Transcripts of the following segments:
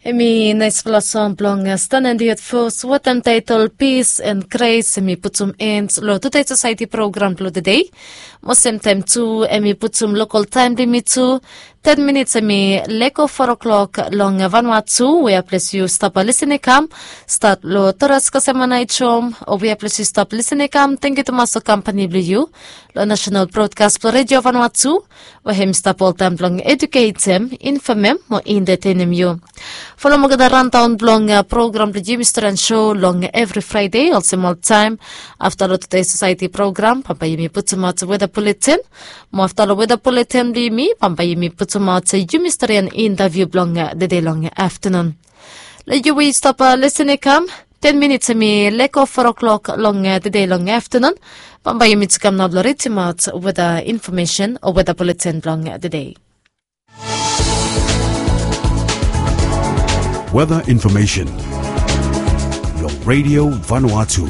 Emi naisvla samplong stanendiet fos watem title Peace and Grace emi putum ends lo today society program lo today. Mosem time to emi putum local time limit to 10 minutes emi leko 4 o'clock long Vanuatu where place you stop listening cam start lo toras kasemana ichom or where place you stop listening cam thank you to maso company you lo national broadcast for radio Vanuatu where him stop all time long educate them inform mo entertain you. Follow maganda rundown long program the Jimmy Stern show long every Friday also more time after the Today Society program pampayimi putum out weather bulletin mo after the weather bulletin be me pampayimi putum out Jimmy Stern interview long the day long afternoon. Let you we stop listening come 10 minutes me leko 4 o'clock long the day long afternoon pampayimi to come now written out weather information or weather bulletin long the day. Weather information. Your radio Vanuatu.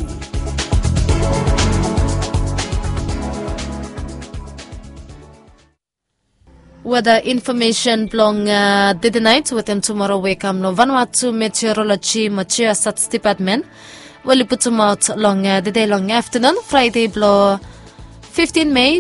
Weather information blong the night with them tomorrow wake up no Vanuatu meteorology Machia Stats Department. Well put them out long the day long afternoon Friday blow 15 May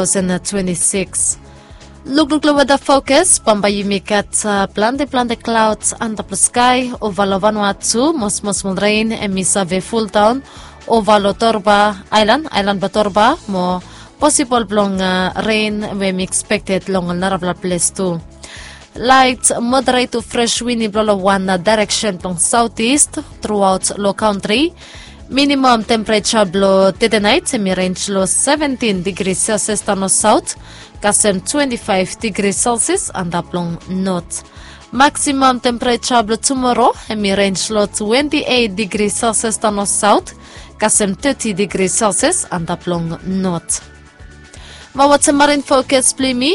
2026. Look weather focus pambayimi kat plan the clouds under the sky over Vanuatu most will rain and misave full down over Torba Island Batorba more possible long rain when expected long another place too. Light moderate to fresh windy blow one direction from southeast throughout low country. Minimum temperature blow the night semi range low 17 degrees Celsius down south. Kasem 25 degrees Celsius and up long north. Maximum temperature blow tomorrow semi range low 28 degrees Celsius down south. Kasem 30 degrees Celsius and up long north. What's a marine focus play me?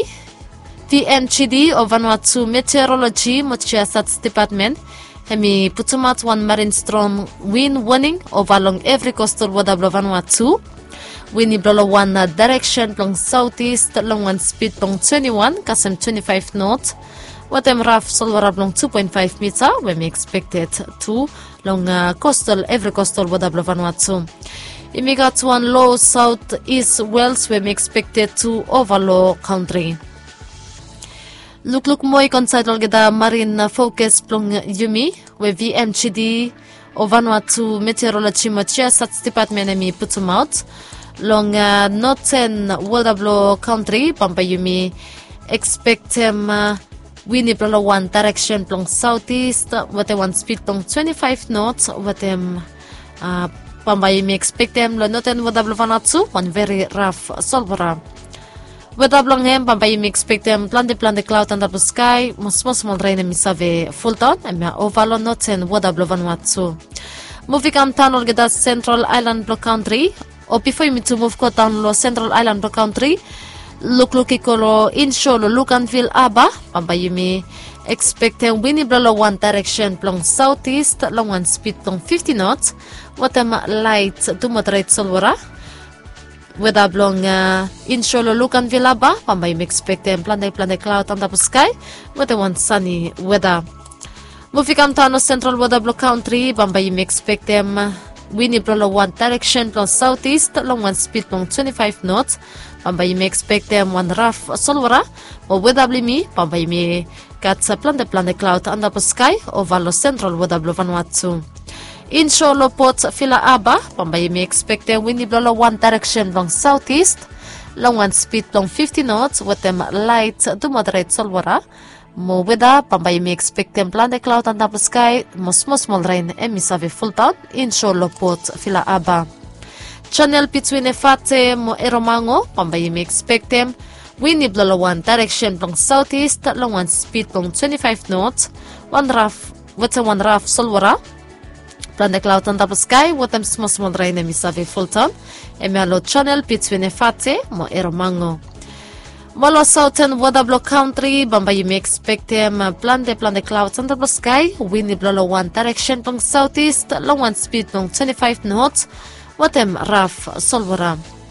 VMGD of Vanuatu Meteorology Mochia Stats Department. Hemi putumat one marine storm wind warning over along every coastal water of Vanuatu. Windy blow one direction long southeast long one speed long 21 kasem 25 knots. Watem rough solver long 2.5 meter when we expected to long coastal every coastal water of Vanuatu. We got one low southeast wells when we expected to over low country. Look moy consider the marine focus plong yumi we VMGD o Vanuatu Meteorology Machia Stats Department emi putum out long northern Waldablo country pampayumi expect windy blow one direction plong southeast what one speed plong 25 knots what pampayumi expect them lo northern Waldablo Vanuatu one very rough solvera. Weather blong hem pampayimi expect them plan the cloud under the sky small rain and misave full down and overall not and weather blow Vanuatu. Moving on town or get Central Island Block Country or before me to move ko down lo Central Island Block Country look ikolo inshore Lucanville Aba pampayimi expect them windy blow one direction plong southeast long one speed plong 50 knots what light to moderate solvera. Weather blong inshore Lucanville Aba pampayimi expect them plan the cloud under the sky with one sunny weather. Moving on to Central Weather Block Country pampayimi expect them windy blow one direction plong southeast long one speed plong 25 knots pampayimi expect them one rough solvera or weather blimi pampayimi got plan the cloud under the sky over lo Central Weather Block Vanuatu. Inshore lo Port Phila Aba pampayimi expect them windy blow one direction long southeast long one speed long 50 knots with them light to moderate solvera. Mo weather pampayimi expect them plan the cloud under the sky mo small rain and misave full down inshore lo Port Phila Aba. Channel between Efate mo Eromango pampayimi expect them windy blow one direction long southeast long one speed long 25 knots one rough solvera. Plan the cloud under the sky with them small rain and misave full down and lo channel between Efate mo Eromango. Molo Southern Weather Block Country pampayimi expect them plan the clouds under the sky windy blow one direction long southeast long one speed long 25 knots what rough solvera.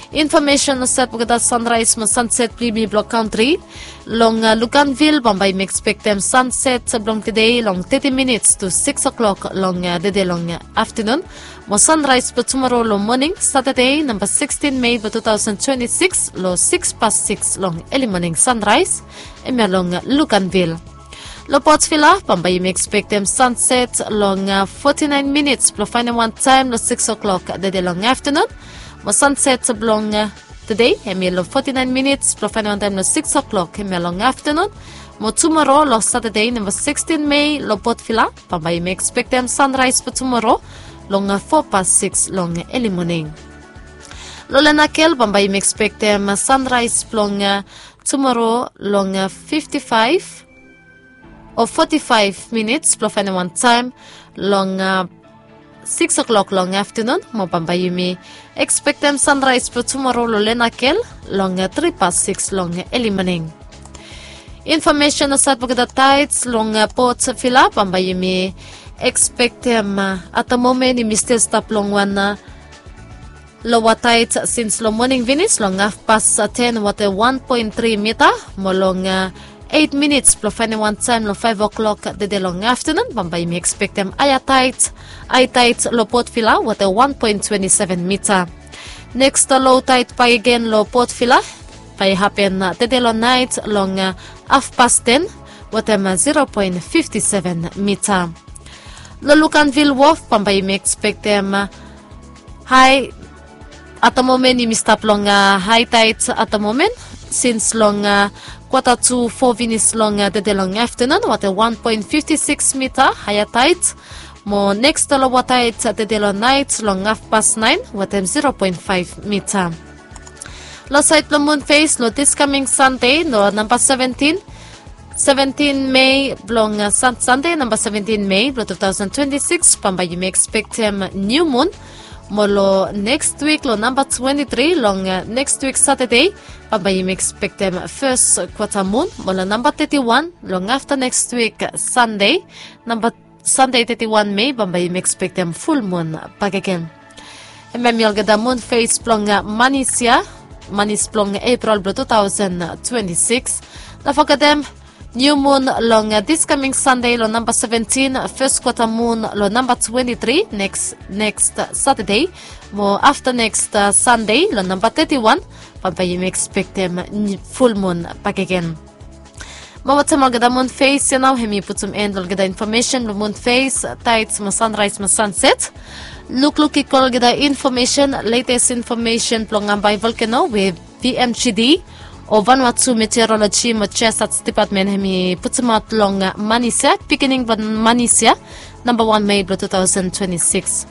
Information set pagkata sunrise mo sunset primi block country long Lucanville Bombay may expect them sunset sa long today long 30 minutes to 6 o'clock long today long afternoon mo sunrise po tomorrow long morning Saturday number 16 May 2026 lo 6:06 long early morning sunrise long Lucanville. Lo Pottsville Bombay may expect them sunset long 49 minutes plus final one time lo 6 o'clock today long afternoon. Mo sunset sa blong today, lo 49 minutes, plus final time lo 6 o'clock, long afternoon. Mo tomorrow, lo Saturday, number 16 May, lo Pottsville, Bombay may expect them sunrise for tomorrow, long 4:06 long early morning. Lo Lanakel, Bombay may expect them sunrise long tomorrow, long 55 or 45 minutes, plus final one time, long 6 o'clock long afternoon, mo Bombay may expect them sunrise for tomorrow lo Lenakel long 3:06 long early morning. Information sa pagkada tides long Pottsville Bombay may expect them at the moment ni Mr. Stop long one lower tides since long morning Venus long 10 what 1.3 meter mo long 8 minutes plus final one time lo 5 o'clock the long afternoon Bombay may expect them high tides lo Pottsville what 1.27 meter. Next low tide pa again lo Pottsville pa happen the long night long 10:30 what 0.57 meter. Lo Lucanville Wharf Bombay may expect them high at the moment ni stop long high tides at the moment since long 3:45 Venus long the long afternoon what 1.56 meter higher tides. Mo next lower tides at the long night long 9:30 what 0.5 meter. Lo site lo moon phase lo this coming Sunday no number 17 May long Sunday number 17 May 2026 Bombay you may expect new moon. Molo next week lo number 23 long next week Saturday Bombay you may expect them first quarter moon. Molo number 31 long after next week Sunday number Sunday 31 May Bombay you may expect them full moon back again. Memel gada moon phase plong Manisia manis plong April 2026 na them new moon long this coming Sunday lo number 17 first quarter moon lo number 23 next Saturday mo after next Sunday lo number 31 Bombay you may expect them full moon back again. Mawatama gada moon phase now hemi put some end gada information lo moon phase tides mo sunrise mo sunset look ikol gada information latest information plong by volcano with VMGD o Vanuatu Meteorology mo Stats Department hemi put some out long Manisia beginning from Manisia number 1 May 2026.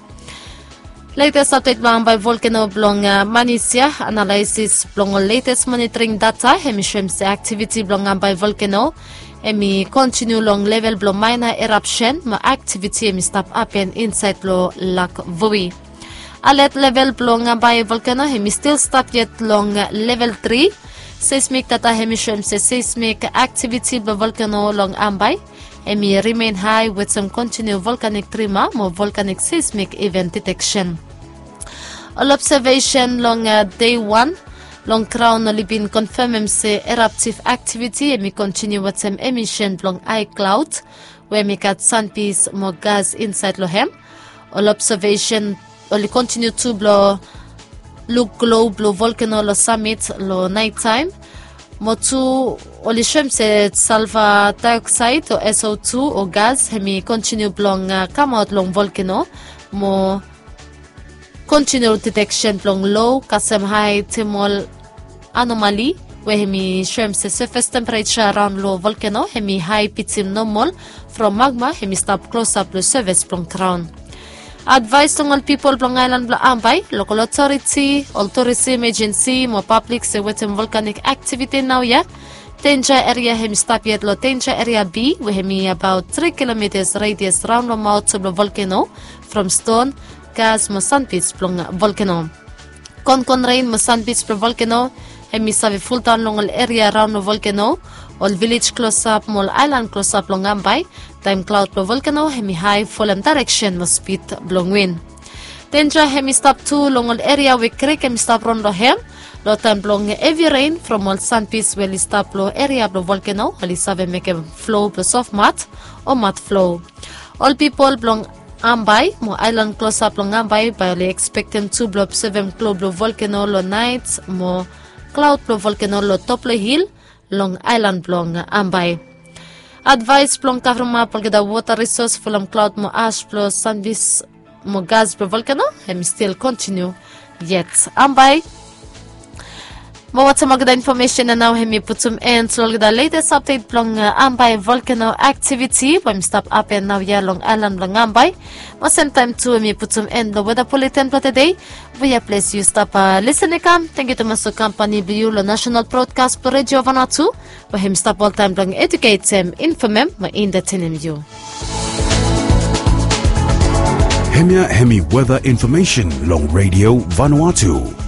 Latest update lang by volcano blong Manisia analysis blong latest monitoring data hemi shrimps activity blong by volcano hemi continue long level blong minor eruption ma activity hemi stop up and inside lo Lac Vui. Alert level blong by volcano hemi still stop yet long level 3 seismic data hemi shrimps seismic activity by volcano long Ambay hemi remain high with some continued volcanic tremor mo volcanic seismic event detection. All observation long day 1 long crown only been confirmed se eruptive activity and we continue with some emission long eye cloud where we got sun piece more gas inside lohem. All observation only continue to blow look glow blow volcano lo summit lo night time. Motu only se sulfur dioxide or SO2 or gas hemi continue blong come out long volcano mo continue detection long low kasem high thermal anomaly where hemi shrimps the surface temperature around low volcano hemi high pitim normal from magma hemi stop close up the surface long crown. Advice to all people long island bla Ambay local authority all tourism agency mo public se wetem volcanic activity now ya danger area hemi stop yet lo danger area B where hemi about 3 kilometers radius round the mouth of the volcano from stone gas mo sunpits plong volcano. Kon rain mo sunpits pro volcano hemi sabi full town long area around the volcano all village close up mall island close up long Ambay time cloud pro volcano hemi high fallen direction mo speed blong wind. Danger hemi stop 2 long all area we creek hemi stop rondo hem. Lo time long heavy rain from all sandpiece will stop lo area of the volcano. Ali save make a flow plus soft mat or mat flow. All people belong Ambai, mo island close up long Ambai, by only expecting 2 blob 7 cloud blow volcano lo nights, mo cloud blow volcano lo top lo hill, long island belong Ambai. Advice plong kavruma polgeda water resource from cloud mo ash plus sandvis mo gas blow volcano, hem still continue yet Ambai. Mo what's magda information na now hemi putum end so the latest update plong Ambai volcano activity when stop up and now ya long island long Ambai. Mo same time to hemi putum end the weather bulletin for today. We are place you stop listening kam. Thank you to Maso Company BU lo National Broadcast for Radio Vanuatu. We him stop all time long educate them informem ma in the tenem you. Hemi weather information long Radio Vanuatu.